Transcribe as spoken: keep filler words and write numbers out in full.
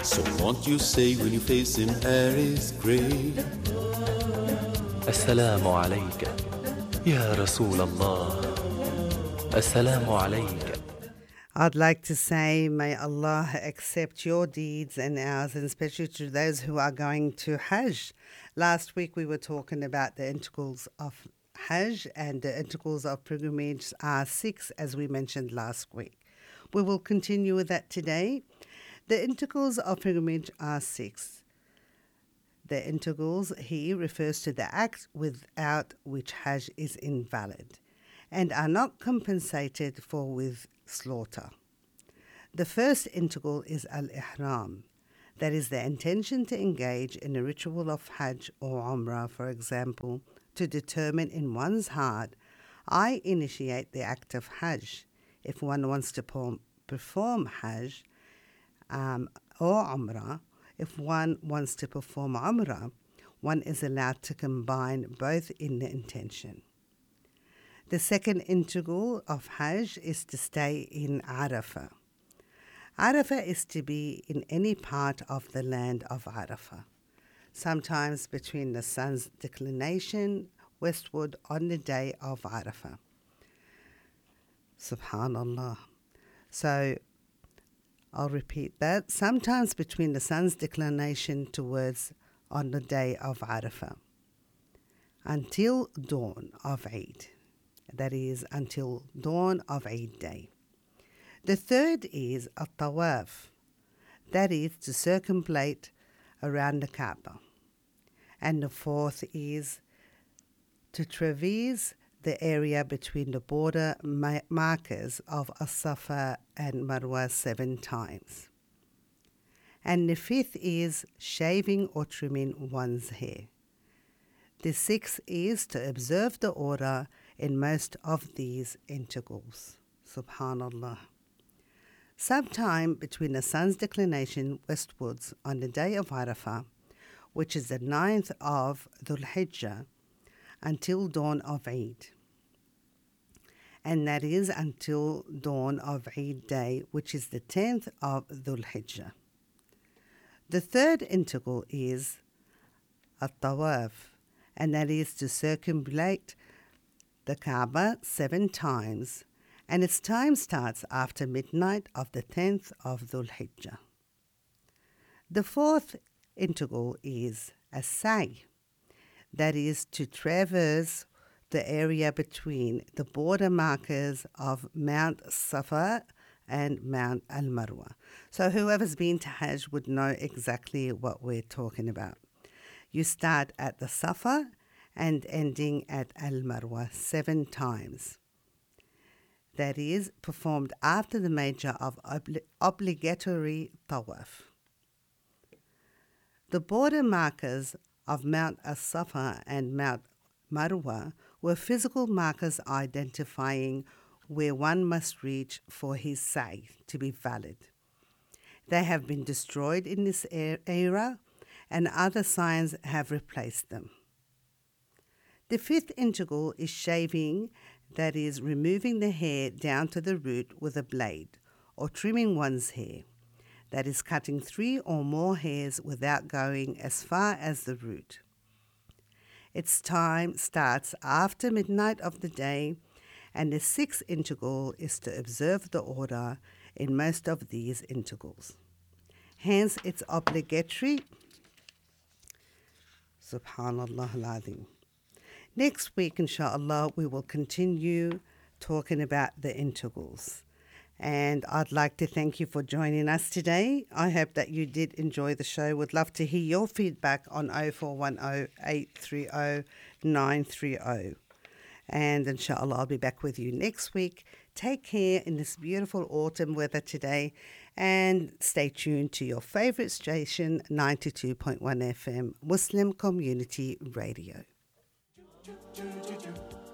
So won't you say when you're facing Aries grey, السلام عليك يا رسول الله. السلام عليك. I'd like to say, may Allah accept your deeds and ours, and especially to those who are going to Hajj. Last week we were talking about the integrals of Hajj, and the integrals of pilgrimage are six, as we mentioned last week. We will continue with that today. The integrals of pilgrimage are six. The integrals here refers to the act without which Hajj is invalid and are not compensated for with slaughter. The first integral is al-ihram, that is the intention to engage in a ritual of Hajj or Umrah, for example, to determine in one's heart, I initiate the act of Hajj. If one wants to perform Hajj um, or Umrah, if one wants to perform Umrah, one is allowed to combine both in the intention. The second integral of Hajj is to stay in Arafah. Arafah is to be in any part of the land of Arafah, sometimes between the sun's declination westward on the day of Arafah. Subhanallah. So I'll repeat that. Sometimes between the sun's declination towards on the day of Arafah until dawn of Eid. That is until dawn of Eid day. The third is a tawaf, that is to circumambulate around the Kaaba. And the fourth is to traverse the area between the border ma- markers of As-Safa and Marwa seven times. And the fifth is shaving or trimming one's hair. The sixth is to observe the order in most of these integrals. Subhanallah. Sometime between the sun's declination westwards on the day of Arafah, which is the ninth of Dhul Hijjah, until dawn of Eid. And that is until dawn of Eid day, which is the tenth of Dhul Hijjah. The third integral is a tawaf, and that is to circumambulate the Kaaba seven times, and its time starts after midnight of the tenth of Dhul Hijjah. The fourth integral is a sa'i, that is to traverse the area between the border markers of Mount Safa and Mount Al-Marwa. So whoever's been to Hajj would know exactly what we're talking about. You start at the Safa and ending at Al-Marwa seven times. That is performed after the major of obli- obligatory tawaf. The border markers of Mount As-Safa and Mount Marwa were physical markers identifying where one must reach for his sa'i to be valid. They have been destroyed in this era, and other signs have replaced them. The fifth integral is shaving, that is removing the hair down to the root with a blade, or trimming one's hair, that is cutting three or more hairs without going as far as the root. Its time starts after midnight of the day, and the sixth integral is to observe the order in most of these integrals. Hence, it's obligatory. Subhanallah al-Azim. Next week, inshallah, we will continue talking about the integrals. And I'd like to thank you for joining us today. I hope that you did enjoy the show. Would love to hear your feedback on oh four one oh, eight three oh, nine three oh. And inshallah, I'll be back with you next week. Take care in this beautiful autumn weather today. And stay tuned to your favorite station, ninety-two point one F M, Muslim Community Radio.